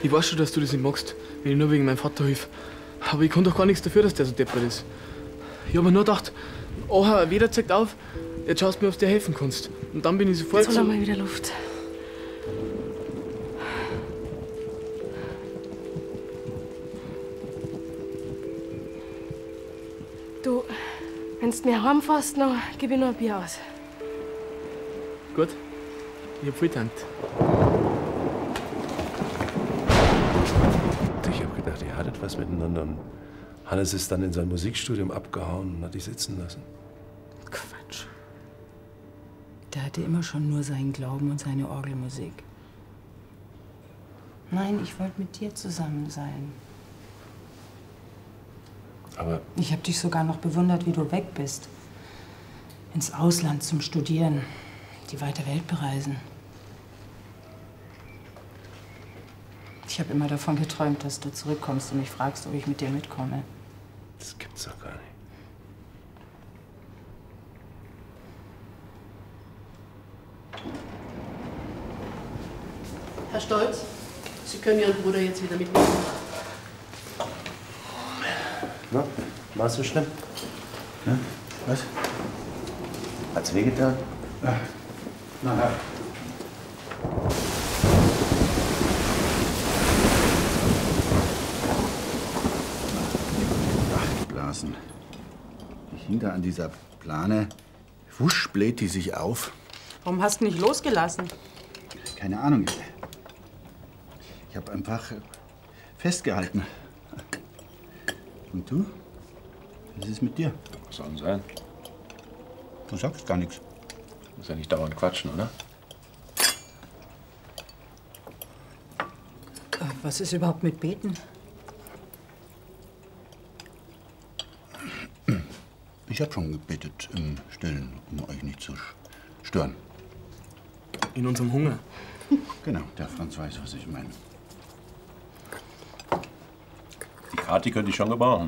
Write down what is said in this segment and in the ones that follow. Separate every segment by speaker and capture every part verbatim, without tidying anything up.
Speaker 1: Ich weiß schon, dass du das nicht magst, wenn ich nur wegen meinem Vater hilf. Aber ich kann doch gar nichts dafür, dass der so deppert ist. Ich hab mir nur gedacht, aha, weder zeigt auf, jetzt schaust du mir, ob du dir helfen kannst. Und dann bin ich sofort
Speaker 2: Jetzt hol
Speaker 1: so...
Speaker 2: mal wieder Luft. Du, wenn's mir heimfährst, noch gib ich noch ein Bier aus.
Speaker 1: Gut, ich hab viel gedankt.
Speaker 3: Ich hab gedacht, ihr hattet was miteinander. Und Hannes ist dann in sein Musikstudium abgehauen und hat dich sitzen lassen.
Speaker 4: Quatsch. Der hatte immer schon nur seinen Glauben und seine Orgelmusik. Nein, ich wollte mit dir zusammen sein.
Speaker 3: Aber
Speaker 4: Ich habe dich sogar noch bewundert, wie du weg bist. Ins Ausland zum Studieren, die weite Welt bereisen. Ich habe immer davon geträumt, dass du zurückkommst und mich fragst, ob ich mit dir mitkomme.
Speaker 3: das gibt's doch gar nicht.
Speaker 2: Herr Stolz, Sie können Ihren Bruder jetzt wieder mitnehmen.
Speaker 3: Na, war es so schlimm?
Speaker 5: Ja? Was?
Speaker 3: Hat's wehgetan?
Speaker 5: Ja. Na, ja. Nachtblasen. Die hing da an dieser Plane. Wusch bläht die sich auf.
Speaker 4: Warum hast du nicht losgelassen?
Speaker 5: Keine Ahnung. Ich habe einfach festgehalten. Und du? Was ist mit dir?
Speaker 6: Was soll denn sein?
Speaker 5: Du sagst gar nichts.
Speaker 6: Muss ja nicht dauernd quatschen, oder?
Speaker 4: Was ist überhaupt mit Beten?
Speaker 5: Ich habe schon gebetet im Stillen, um euch nicht zu stören.
Speaker 1: In unserem Hunger.
Speaker 5: Genau, der Franz weiß, was ich meine.
Speaker 6: Die Kathi könnte ich schon gebrauchen.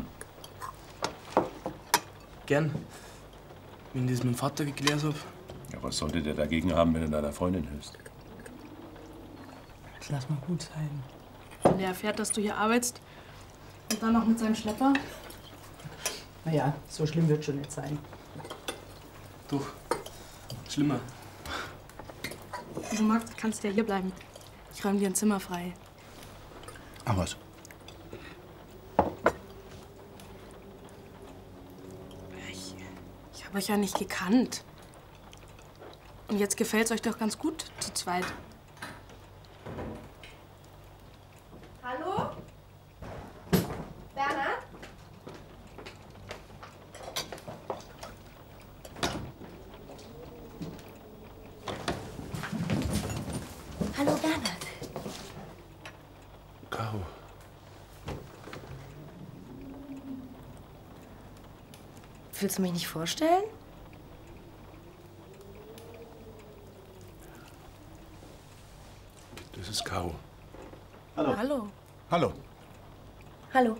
Speaker 1: Gern. Wenn ich das mit dem Vater geklärt hab.
Speaker 6: Ja, was sollte der dagegen haben, wenn du deiner Freundin hilfst?
Speaker 4: Jetzt lass mal gut sein.
Speaker 2: Wenn der erfährt, dass du hier arbeitest und dann noch mit seinem Schlepper.
Speaker 4: Naja, so schlimm wird schon nicht sein.
Speaker 1: Doch. Schlimmer.
Speaker 2: Wenn du magst, kannst du ja hier bleiben. Ich räume dir ein Zimmer frei.
Speaker 5: Ach was?
Speaker 2: Ich, ich habe euch ja nicht gekannt. Und jetzt gefällt's euch doch ganz gut zu zweit.
Speaker 7: Hallo? Bernhard? Hallo, Bernhard.
Speaker 3: Caro.
Speaker 7: Willst du mich nicht vorstellen?
Speaker 3: Das ist Caro.
Speaker 5: Hallo.
Speaker 2: Hallo.
Speaker 5: Hallo.
Speaker 7: Hallo.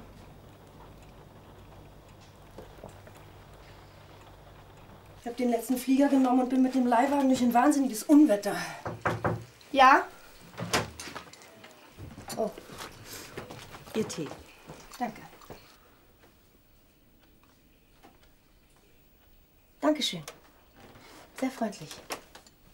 Speaker 8: Ich habe den letzten Flieger genommen und bin mit dem Leihwagen durch ein wahnsinniges Unwetter.
Speaker 7: Ja?
Speaker 8: Oh. Ihr Tee. Danke. Dankeschön. Sehr freundlich.